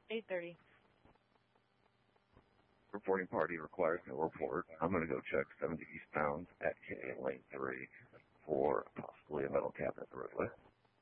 8:30. Reporting party requires no report. I'm going to go check 70 eastbound at KA Lane 3 for possibly a metal cabinet roadway.